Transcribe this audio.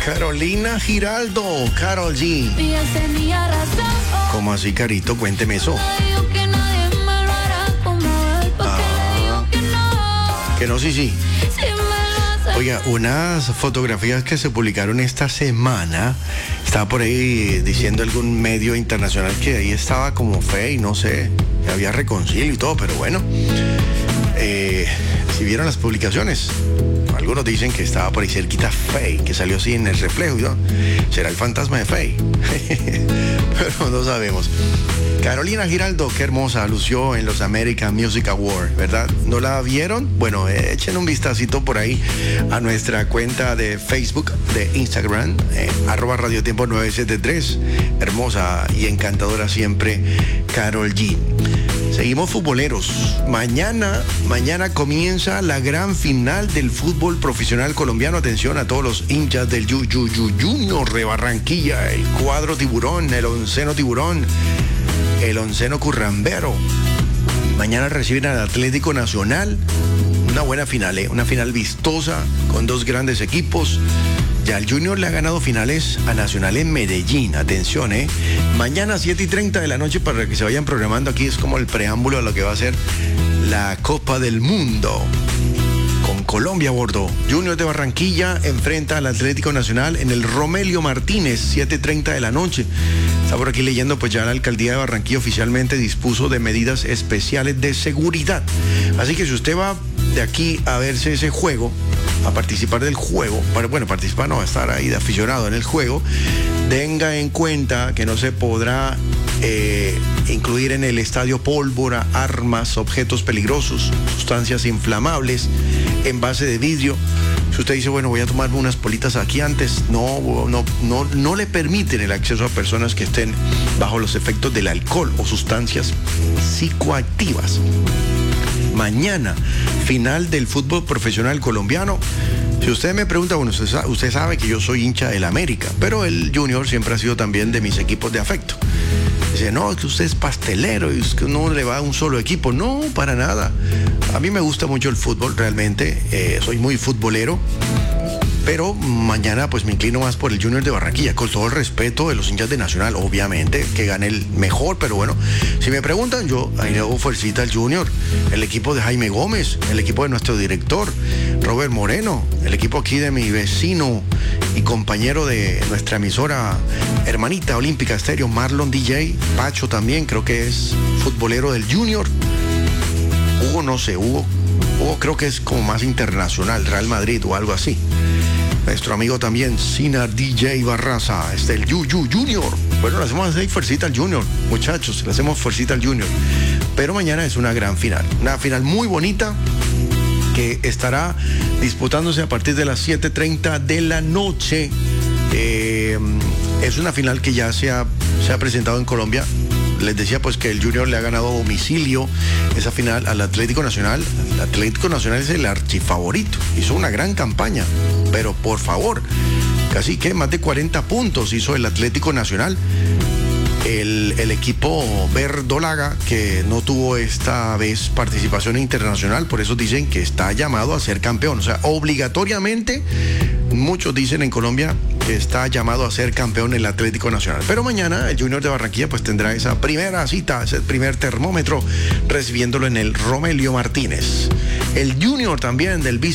Carolina Giraldo, Karol G. ¿Cómo así, Carito? Cuénteme eso. Que no, sí. Oiga, unas fotografías que se publicaron esta semana, estaba por ahí diciendo algún medio internacional que ahí estaba como fe y no sé, había reconcilio y todo, pero bueno, si vieron las publicaciones, algunos dicen que estaba por ahí cerquita Faye, que salió así en el reflejo, ¿no? ¿Será el fantasma de Faye? Pero no sabemos. Carolina Giraldo, qué hermosa, lució en los American Music Awards, ¿verdad? ¿No la vieron? Bueno, echen un vistacito por ahí a nuestra cuenta de Facebook, de Instagram, @radiotiempo 973. Hermosa y encantadora siempre, Karol G. Seguimos futboleros. Mañana comienza la gran final del fútbol profesional colombiano. Atención a todos los hinchas del Junior de Barranquilla, el cuadro tiburón, el onceno tiburón, el onceno currambero. Mañana reciben al Atlético Nacional. Una buena final, una final vistosa con dos grandes equipos. Ya el Junior le ha ganado finales a Nacional en Medellín. Atención, mañana 7:30 de la noche, para que se vayan programando. Aquí es como el preámbulo a lo que va a ser la Copa del Mundo. Con Colombia a bordo. Junior de Barranquilla enfrenta al Atlético Nacional en el Romelio Martínez, 7:30 de la noche. Está por aquí leyendo, pues ya la alcaldía de Barranquilla oficialmente dispuso de medidas especiales de seguridad. Así que si usted va de aquí a verse ese juego, a participar del juego, bueno, participar no, a estar ahí de aficionado en el juego, tenga en cuenta que no se podrá incluir en el estadio pólvora, armas, objetos peligrosos, sustancias inflamables, envase de vidrio. Si usted dice, bueno, voy a tomarme unas politas aquí antes, no le permiten el acceso a personas que estén bajo los efectos del alcohol o sustancias psicoactivas. Mañana, final del fútbol profesional colombiano. Si usted me pregunta, bueno, usted sabe que yo soy hincha del América, pero el Junior siempre ha sido también de mis equipos de afecto. Dice, no, es que usted es pastelero y es que no le va a un solo equipo. No, para nada. A mí me gusta mucho el fútbol, realmente. Soy muy futbolero. Pero mañana pues me inclino más por el Junior de Barranquilla, con todo el respeto de los hinchas de Nacional, obviamente, que gane el mejor, pero bueno, si me preguntan, yo ahí le hago fuercita al Junior, el equipo de Jaime Gómez, el equipo de nuestro director, Robert Moreno, el equipo aquí de mi vecino y compañero de nuestra emisora hermanita Olímpica Estéreo, Marlon DJ, Pacho también, creo que es futbolero del Junior. Hugo no sé, Hugo creo que es como más internacional, Real Madrid o algo así. Nuestro amigo también, Sinar DJ Barraza, el Junior. Bueno, le hacemos ahí fuercita al Junior, muchachos, le hacemos fuercita al Junior. Pero mañana es una gran final, una final muy bonita que estará disputándose a partir de las 7:30 de la noche. Es una final que ya se ha presentado en Colombia. Les decía pues que el Junior le ha ganado a domicilio esa final al Atlético Nacional. El Atlético Nacional es el archifavorito. Hizo una gran campaña, pero por favor, casi que más de 40 puntos hizo el Atlético Nacional. El equipo verdolaga, que no tuvo esta vez participación internacional, por eso dicen que está llamado a ser campeón. O sea, obligatoriamente, muchos dicen en Colombia que está llamado a ser campeón el Atlético Nacional. Pero mañana el Junior de Barranquilla pues tendrá esa primera cita, ese primer termómetro, recibiéndolo en el Romelio Martínez. El Junior también del